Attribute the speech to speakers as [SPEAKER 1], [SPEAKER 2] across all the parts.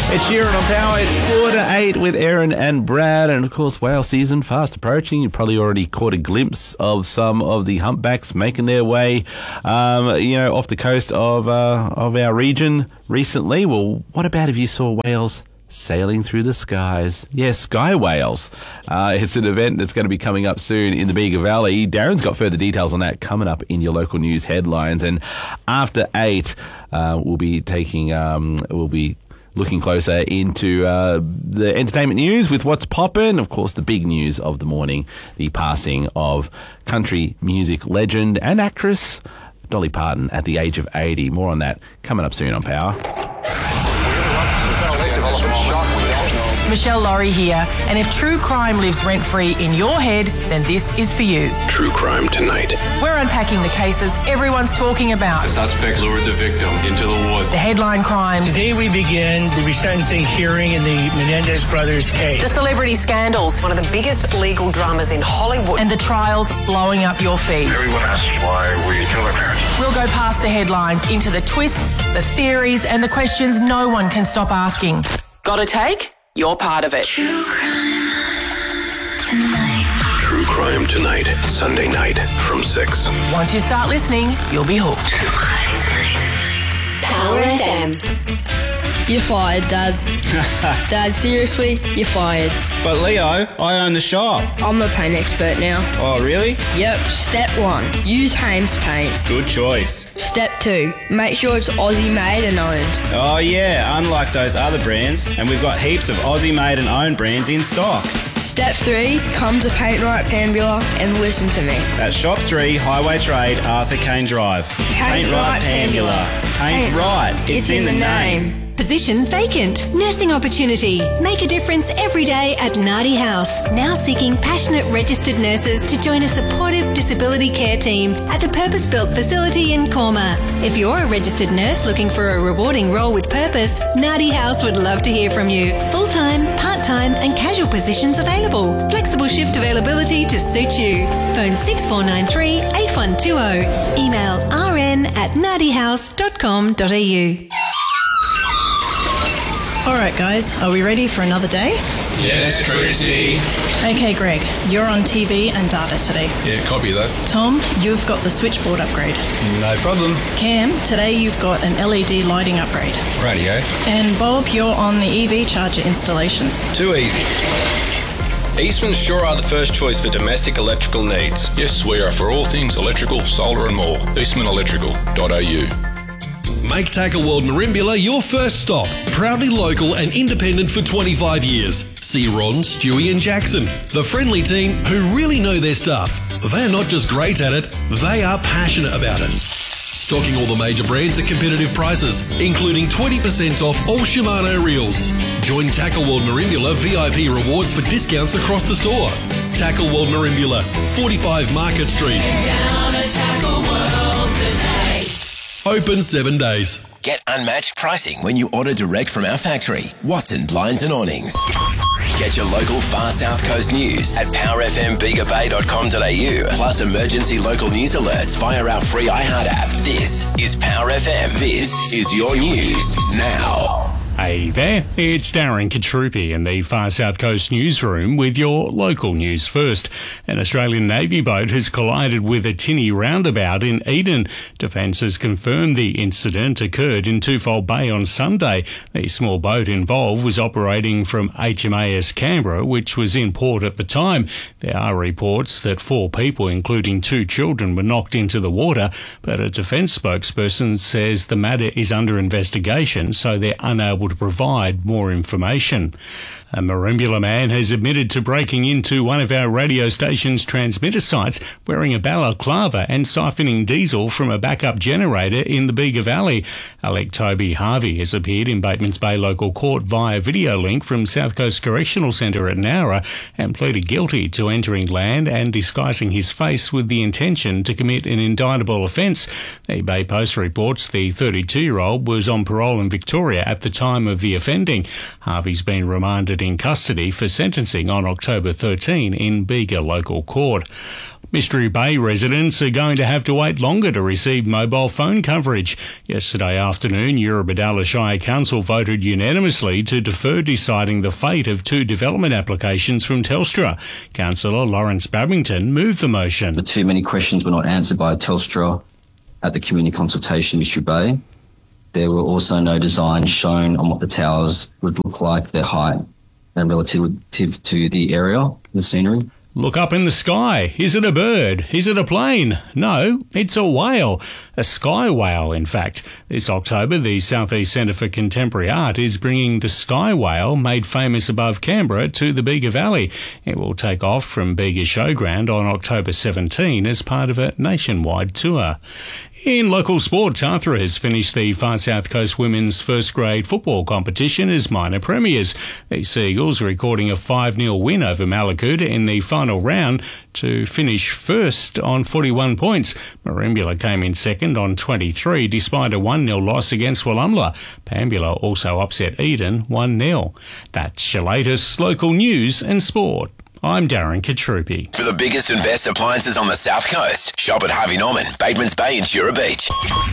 [SPEAKER 1] It's Sheeran on Power. It's 4 to 8 with Aaron and Brad. And, of course, whale season fast approaching. You probably already caught a glimpse of some of the humpbacks making their way, off the coast of our region recently. Well, what about if you saw whales sailing through the skies? Yes, sky whales. It's an event that's going to be coming up soon in the Bega Valley. Darren's got further details on that coming up in your local news headlines. And after 8, we'll be looking closer into the entertainment news with what's poppin'. Of course, the big news of the morning, the passing of country music legend and actress Dolly Parton at the age of 80. More on that coming up soon on Power.
[SPEAKER 2] Michelle Laurie here, and if true crime lives rent-free in your head, then this is for you.
[SPEAKER 3] True Crime Tonight.
[SPEAKER 2] We're unpacking the cases everyone's talking about.
[SPEAKER 4] The suspect lured the victim into the woods.
[SPEAKER 2] The headline crimes.
[SPEAKER 5] Today we begin the resentencing hearing in the Menendez brothers case.
[SPEAKER 2] The celebrity scandals.
[SPEAKER 6] One of the biggest legal dramas in Hollywood.
[SPEAKER 2] And the trials blowing up your feed.
[SPEAKER 4] Everyone asks why we kill our parents.
[SPEAKER 2] We'll go past the headlines into the twists, the theories, and the questions no one can stop asking. Got a take? You're part of it.
[SPEAKER 3] True Crime Tonight. True Crime Tonight, Sunday night from 6.
[SPEAKER 2] Once you start listening, you'll be hooked.
[SPEAKER 3] True Crime Tonight.
[SPEAKER 6] Power FM.
[SPEAKER 7] You're fired, Dad. Dad, seriously? You're fired.
[SPEAKER 8] But Leo, I own the shop.
[SPEAKER 7] I'm a paint expert now.
[SPEAKER 8] Oh, really?
[SPEAKER 7] Yep. Step 1, use Hames paint.
[SPEAKER 8] Good choice.
[SPEAKER 7] Step 2, make sure it's Aussie made and owned.
[SPEAKER 8] Oh yeah, unlike those other brands, and we've got heaps of Aussie made and owned brands in stock.
[SPEAKER 7] Step 3, come to Paint Right Pambula and listen to me.
[SPEAKER 8] At Shop 3, Highway Trade, Arthur Kane Drive.
[SPEAKER 7] Paint Right Pambula.
[SPEAKER 8] Paint right. It's in the name.
[SPEAKER 9] Positions vacant. Nursing opportunity. Make a difference every day at Nardi House. Now seeking passionate registered nurses to join a supportive disability care team at the purpose-built facility in Corma. If you're a registered nurse looking for a rewarding role with purpose, Nardi House would love to hear from you. Full-time, part-time and casual positions available. Flexible shift availability to suit you. Phone 6493 8120. Email rn@nardihouse.com.au.
[SPEAKER 10] All right, guys, are we ready for another day?
[SPEAKER 4] Yes, Christy.
[SPEAKER 10] Okay, Greg, you're on TV and data today.
[SPEAKER 4] Yeah, copy that.
[SPEAKER 10] Tom, you've got the switchboard upgrade.
[SPEAKER 4] No problem.
[SPEAKER 10] Cam, today you've got an LED lighting upgrade.
[SPEAKER 4] Radio.
[SPEAKER 10] And Bob, you're on the EV charger installation.
[SPEAKER 4] Too easy. Eastman's sure are the first choice for domestic electrical needs.
[SPEAKER 11] Yes, we are for all things electrical, solar and more. eastmanelectrical.au.
[SPEAKER 12] Make Tackle World Merimbula your first stop. Proudly local and independent for 25 years. See Ron, Stewie and Jackson, the friendly team who really know their stuff. They're not just great at it, they are passionate about it. Stocking all the major brands at competitive prices, including 20% off all Shimano reels. Join Tackle World Merimbula VIP rewards for discounts across the store. Tackle World Merimbula, 45 Market Street.
[SPEAKER 13] Down at Tackle World today.
[SPEAKER 12] Open 7 days.
[SPEAKER 3] Get unmatched pricing when you order direct from our factory. Watson Blinds and Awnings. Get your local Far South Coast news at powerfmbigabay.com.au. Plus emergency local news alerts via our free iHeart app. This is Power FM. This is your news now.
[SPEAKER 14] Hey there, it's Darren Katrupi in the Far South Coast newsroom with your local news first. An Australian Navy boat has collided with a tinny roundabout in Eden. Defence has confirmed the incident occurred in Twofold Bay on Sunday. The small boat involved was operating from HMAS Canberra, which was in port at the time. There are reports that 4 people, including 2 children, were knocked into the water, but a Defence spokesperson says the matter is under investigation, so they're unable to provide more information. A Merimbula man has admitted to breaking into one of our radio station's transmitter sites wearing a balaclava and siphoning diesel from a backup generator in the Bega Valley. Alec Toby Harvey has appeared in Batemans Bay Local Court via video link from South Coast Correctional Centre at Nowra and pleaded guilty to entering land and disguising his face with the intention to commit an indictable offence. The Bay Post reports the 32-year-old was on parole in Victoria at the time of the offending. Harvey's been remanded in custody for sentencing on October 13 in Bega Local Court. Mystery Bay residents are going to have to wait longer to receive mobile phone coverage. Yesterday afternoon, Eurobodalla Shire Council voted unanimously to defer deciding the fate of 2 development applications from Telstra. Councillor Lawrence Babington moved the motion.
[SPEAKER 15] The too many questions were not answered by Telstra at the community consultation in Mystery Bay. There were also no designs shown on what the towers would look like, their height, and relative to the area, the scenery.
[SPEAKER 14] Look up in the sky. Is it a bird? Is it a plane? No, it's a whale. A sky whale, in fact. This October, the South East Centre for Contemporary Art is bringing the sky whale, made famous above Canberra, to the Bega Valley. It will take off from Bega Showground on October 17 as part of a nationwide tour. In local sport, Tathra has finished the Far South Coast women's first grade football competition as minor premiers. The Seagulls recording a 5-0 win over Malakoota in the final round to finish first on 41 points. Merimbula came in second on 23 despite a 1-0 loss against Wallumbilla. Pambula also upset Eden 1-0. That's your latest local news and sport. I'm Darren Katrupi.
[SPEAKER 3] For the biggest and best appliances on the South Coast, shop at Harvey Norman, Batemans Bay and Shura Beach.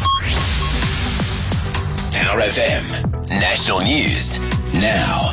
[SPEAKER 3] NRFM, National News, now.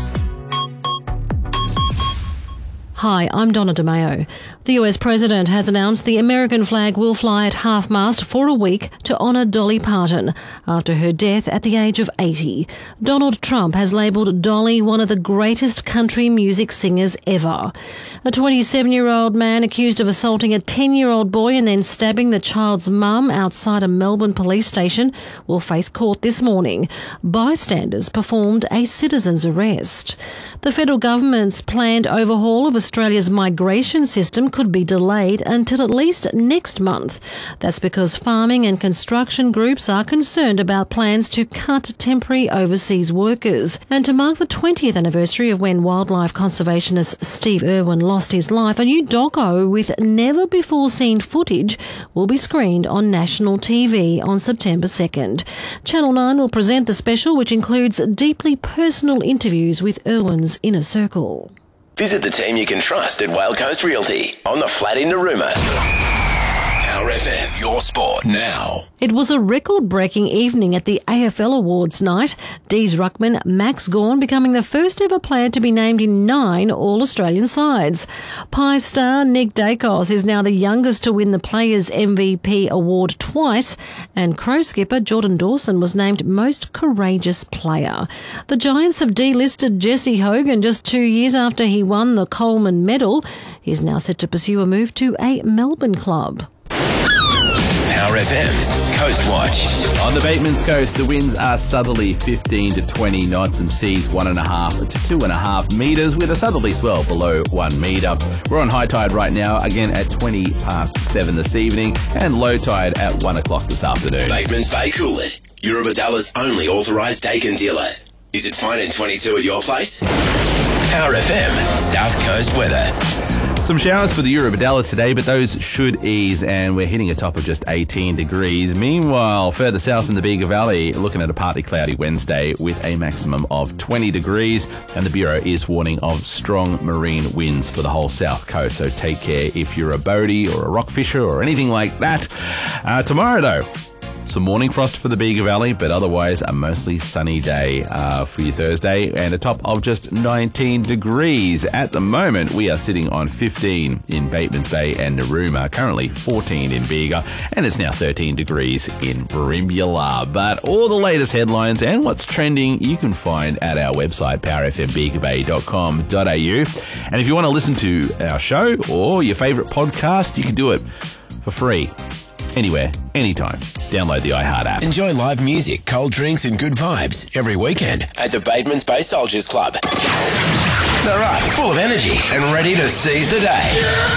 [SPEAKER 16] Hi, I'm Donna DeMeo. The US President has announced the American flag will fly at half-mast for a week to honour Dolly Parton after her death at the age of 80. Donald Trump has labelled Dolly one of the greatest country music singers ever. A 27-year-old man accused of assaulting a 10-year-old boy and then stabbing the child's mum outside a Melbourne police station will face court this morning. Bystanders performed a citizen's arrest. The federal government's planned overhaul of Australia's migration system could be delayed until at least next month. That's because farming and construction groups are concerned about plans to cut temporary overseas workers. And to mark the 20th anniversary of when wildlife conservationist Steve Irwin lost his life, a new doco with never-before-seen footage will be screened on national TV on September 2nd. Channel 9 will present the special, which includes deeply personal interviews with Irwin's inner circle.
[SPEAKER 3] Visit the team you can trust at Whale Coast Realty on the flat in Narooma. Power FM, your sport now.
[SPEAKER 16] It was a record-breaking evening at the AFL Awards night. Dees ruckman Max Gawn becoming the first ever player to be named in 9 All-Australian sides. Pie star Nick Dacos is now the youngest to win the Players' MVP award twice, and Crow skipper Jordan Dawson was named Most Courageous Player. The Giants have delisted Jesse Hogan just 2 years after he won the Coleman Medal. He's now set to pursue a move to a Melbourne club.
[SPEAKER 3] Power FM's Coast Watch.
[SPEAKER 1] On the Batemans Coast, the winds are southerly 15 to 20 knots and seas 1.5 to 2.5 metres with a southerly swell below 1 metre. We're on high tide right now, again at 20 past 7 this evening, and low tide at 1 o'clock this afternoon.
[SPEAKER 3] Batemans Bay Coolett, Eurobodalla's only authorised Dakin dealer. Is it fine in 22 at your place? Power FM South Coast weather.
[SPEAKER 1] Some showers for the Eurobodalla today, but those should ease, and we're hitting a top of just 18 degrees. Meanwhile, further south in the Bega Valley, looking at a partly cloudy Wednesday with a maximum of 20 degrees, and the Bureau is warning of strong marine winds for the whole south coast, so take care if you're a boatie or a rock fisher or anything like that. Tomorrow, though, some morning frost for the Bega Valley, but otherwise a mostly sunny day for your Thursday, and a top of just 19 degrees. At the moment, we are sitting on 15 in Batemans Bay and Narooma, currently 14 in Bega, and it's now 13 degrees in Merimbula. But all the latest headlines and what's trending you can find at our website, powerfmbegabay.com.au. And if you want to listen to our show or your favourite podcast, you can do it for free. Anywhere, anytime. Download the iHeart app.
[SPEAKER 3] Enjoy live music, cold drinks and good vibes every weekend at the Batemans Bay Soldiers Club. They're up, full of energy and ready to seize the day.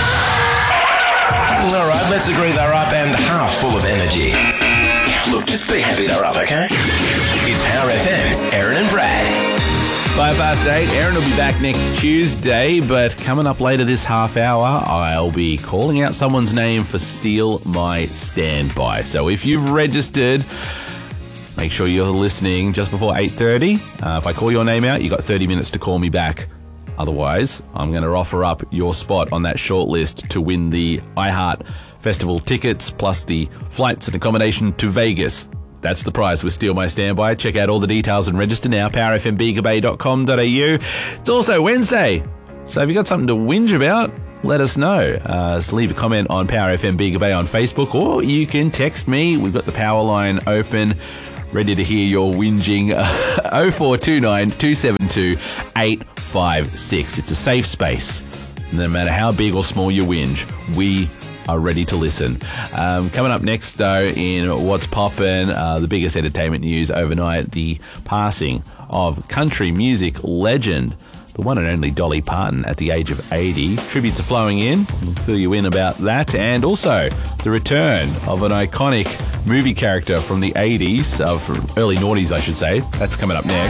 [SPEAKER 3] All right, let's agree they're up and half full of energy. Look, just be happy they're up, okay? It's Power FM's Aaron and Brad.
[SPEAKER 1] 5 past 8. Aaron will be back next Tuesday, but coming up later this half hour, I'll be calling out someone's name for Steal My Standby. So if you've registered, make sure you're listening just before 8:30. If I call your name out, you got 30 minutes to call me back. Otherwise, I'm going to offer up your spot on that shortlist to win the iHeart Festival tickets, plus the flights and accommodation to Vegas. That's the prize with Steal My Standby. Check out all the details and register now, powerfmbgabay.com.au. It's also Wednesday, so if you've got something to whinge about, let us know. So leave a comment on Power FM Bega Bay on Facebook, or you can text me. We've got the power line open, ready to hear your whinging. 0429 272 856. It's a safe space. No matter how big or small your whinge, we are ready to listen. Coming up next, though, in What's Poppin', the biggest entertainment news overnight, the passing of country music legend, the one and only Dolly Parton at the age of 80. Tributes are flowing in. We'll fill you in about that. And also the return of an iconic movie character from the 80s, from early noughties, I should say. That's coming up next.